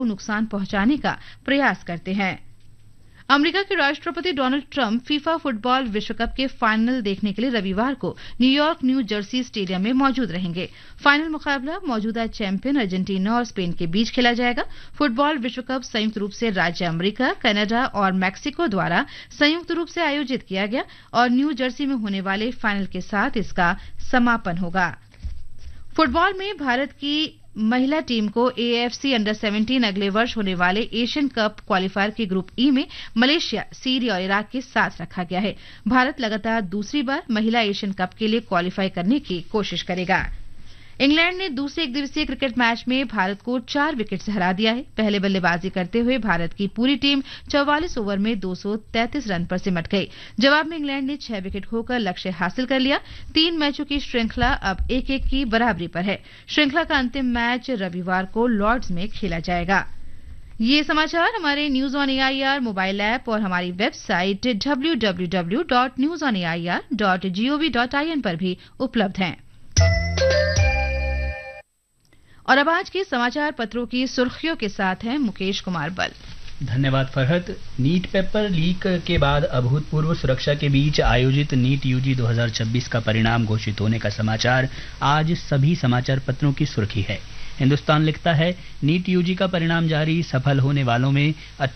नुकसान पहुंचाने का प्रयास करते हैं। अमेरिका के राष्ट्रपति डोनाल्ड ट्रंप फीफा फुटबॉल विश्व कप के फाइनल देखने के लिए रविवार को न्यूयॉर्क न्यू जर्सी स्टेडियम में मौजूद रहेंगे। फाइनल मुकाबला मौजूदा चैंपियन अर्जेंटीना और स्पेन के बीच खेला जाएगा। फुटबॉल विश्व कप संयुक्त रूप से राज्य अमेरिका, कनाडा और मैक्सिको द्वारा संयुक्त रूप से आयोजित किया गया और न्यू जर्सी में होने वाले फाइनल के साथ इसका समापन होगा। फुटबॉल में भारत की महिला टीम को AFC अंडर 17 अगले वर्ष होने वाले एशियन कप क्वालिफायर के ग्रुप ई में मलेशिया, सीरिया और इराक के साथ रखा गया है। भारत लगातार दूसरी बार महिला एशियन कप के लिए क्वालिफाई करने की कोशिश करेगा। इंग्लैंड ने दूसरे एकदिवसीय क्रिकेट मैच में भारत को 4 विकेट से हरा दिया है। पहले बल्लेबाजी करते हुए भारत की पूरी टीम 44 ओवर में 233 रन पर सिमट गई। जवाब में इंग्लैंड ने 6 विकेट खोकर लक्ष्य हासिल कर लिया। 3 मैचों की श्रृंखला अब 1-1 की बराबरी पर है। श्रृंखला का अंतिम मैच रविवार को लॉर्ड्स में खेला जाएगा। ये समाचार हमारे news on AIR mobile app और हमारी वेबसाइट www.newsonair.gov.in पर भी उपलब्ध हैं। और अब आज के समाचार पत्रों की सुर्खियों के साथ हैं मुकेश कुमार बल। धन्यवाद फरहत। नीट पेपर लीक के बाद अभूतपूर्व सुरक्षा के बीच आयोजित नीट यूजी 2026 का परिणाम घोषित होने का समाचार आज सभी समाचार पत्रों की सुर्खी है। हिंदुस्तान लिखता है, नीट यूजी का परिणाम जारी, सफल होने वालों में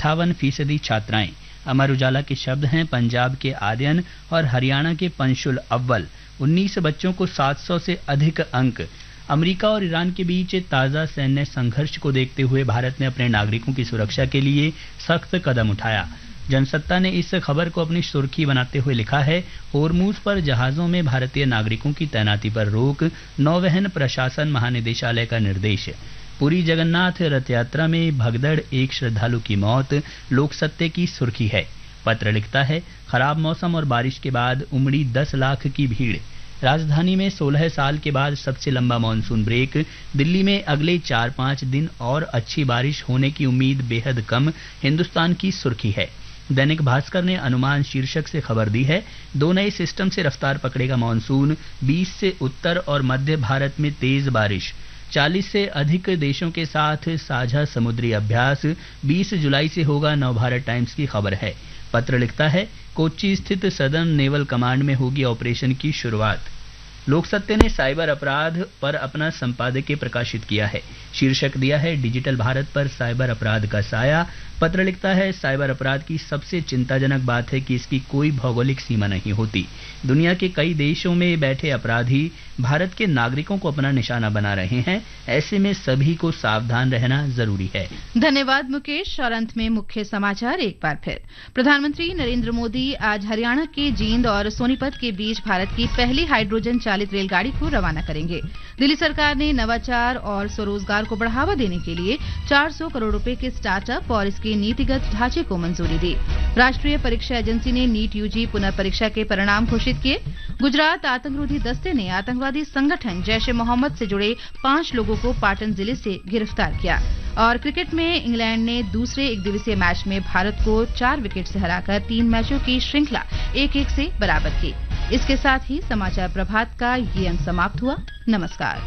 58% छात्राएं। अमर उजाला के शब्द हैं, पंजाब के आर्यन और हरियाणा के पंशुल अव्वल, 19 बच्चों को 700 से अधिक अंक। अमेरिका और ईरान के बीच ताज़ा सैन्य संघर्ष को देखते हुए भारत ने अपने नागरिकों की सुरक्षा के लिए सख्त कदम उठाया। जनसत्ता ने इस खबर को अपनी सुर्खी बनाते हुए लिखा है, होर्मुज पर जहाजों में भारतीय नागरिकों की तैनाती पर रोक, नौवहन प्रशासन महानिदेशालय का निर्देश। पुरी जगन्नाथ रथ यात्रा में भगदड़, एक श्रद्धालु की मौत, लोकसत्ते की सुर्खी है। पत्र लिखता है, खराब मौसम और बारिश के बाद उमड़ी 10 लाख की भीड़। राजधानी में 16 साल के बाद सबसे लंबा मानसून ब्रेक। दिल्ली में अगले 4-5 दिन और अच्छी बारिश होने की उम्मीद बेहद कम, हिंदुस्तान की सुर्खी है। दैनिक भास्कर ने अनुमान शीर्षक से खबर दी है, 2 नए सिस्टम से रफ्तार पकड़ेगा मानसून, 20 से उत्तर और मध्य भारत में तेज बारिश। 40 से अधिक देशों के साथ साझा समुद्री अभ्यास, 20 जुलाई से होगा। नवभारत टाइम्स की खबर है। पत्र लिखता है, कोच्चि स्थित सदर्न नेवल कमांड में होगी ऑपरेशन की शुरुआत। लोकसत्ते ने साइबर अपराध पर अपना संपादकीय प्रकाशित किया है। शीर्षक दिया है, डिजिटल भारत पर साइबर अपराध का साया। पत्र लिखता है, साइबर अपराध की सबसे चिंताजनक बात है कि इसकी कोई भौगोलिक सीमा नहीं होती। दुनिया के कई देशों में बैठे अपराधी भारत के नागरिकों को अपना निशाना बना रहे हैं। ऐसे में सभी को सावधान रहना जरूरी है। धन्यवाद मुकेश। और अंत में मुख्य समाचार एक बार फिर। प्रधानमंत्री नरेंद्र मोदी आज हरियाणा के जींद और सोनीपत के बीच भारत की पहली हाइड्रोजन चालित रेलगाड़ी को रवाना करेंगे। दिल्ली सरकार ने नवाचार और स्वरोजगार को बढ़ावा देने के लिए 400 करोड़ रुपए के स्टार्टअप और इसके नीतिगत ढांचे को मंजूरी दी। राष्ट्रीय परीक्षा एजेंसी ने नीट यूजी पुनर्परीक्षा के परिणाम घोषित किए। गुजरात आतंकरोधी दस्ते ने आतंकवादी संगठन जैश ए मोहम्मद से जुड़े 5 लोगों को पाटन जिले से गिरफ्तार किया। और क्रिकेट में इंग्लैंड ने दूसरे एकदिवसीय मैच में भारत को 4 विकेट से हराकर 3 मैचों की श्रृंखला 1-1 से बराबर की। इसके साथ ही समाचार प्रभात का ये अंक समाप्त हुआ। नमस्कार।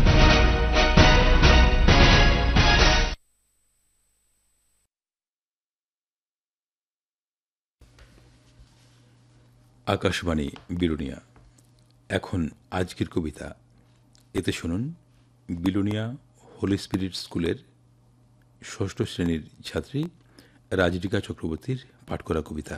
আকাশবাণী বিলুনিয়া। এখন আজকের কবিতা। এতে শুনুন বিলুনিয়া হোলি স্পিরিট স্কুলের 6ষ্ঠ শ্রেণীর ছাত্রী রাজরিকা চক্রবর্তীর পাঠ করা কবিতা।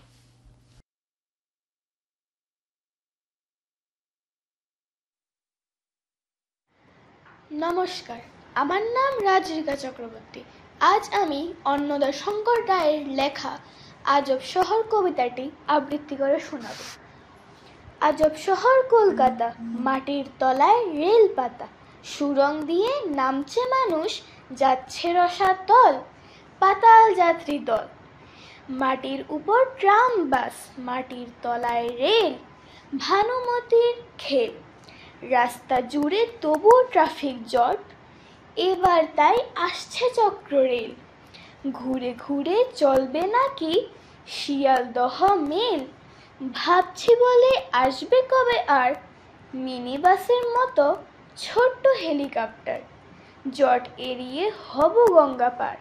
নমস্কার, আমার নাম রাজরিকা চক্রবর্তী। আজ আমি অন্নদা শঙ্কর রায়ের লেখা আজব শহর কবিতাটি আবৃত্তি করে শোনাব। আজব শহর কলকাতা, মাটির তলায় রেল পাতা, সুরং দিয়ে নামছে মানুষ, যাচ্ছে রসাতল, পাতাল যাত্রী দল। মাটির উপর ট্রাম বাস, মাটির তলায় রেল, ভানুমতির খেল। রাস্তা জুড়ে তবু ট্রাফিক জট, এবার তাই আসছে চক্র রেল। ঘুরে ঘুরে চলবে নাকি শিয়ালদহ মেল, ভাবছি বলে আসবে কবে আর মিনি বাসের মতো ছোট্ট হেলিকপ্টার। জট এড়িয়ে হব গঙ্গা পার।